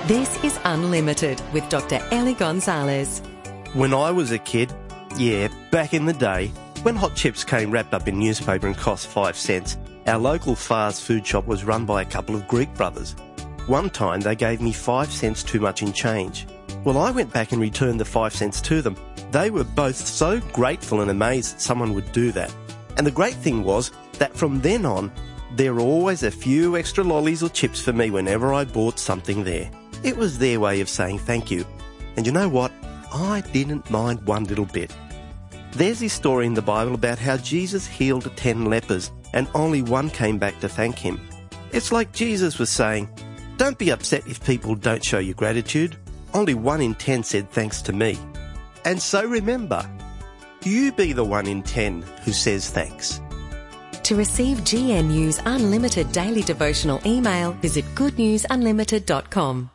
This is Unlimited with Dr. Ellie Gonzalez. When I was a kid, back in the day, when hot chips came wrapped up in newspaper and cost 5 cents, our local fast food shop was run by a couple of Greek brothers. One time they gave me 5 cents too much in change. Well, I went back and returned the 5 cents to them. They were both so grateful and amazed that someone would do that. And the great thing was that from then on, there were always a few extra lollies or chips for me whenever I bought something there. It was their way of saying thank you. And you know what? I didn't mind one little bit. There's this story in the Bible about how Jesus healed 10 lepers and only one came back to thank him. It's like Jesus was saying, don't be upset if people don't show you gratitude. Only 1 in 10 said thanks to me. And so remember, you be the 1 in 10 who says thanks. To receive GNU's Unlimited daily devotional email, visit goodnewsunlimited.com.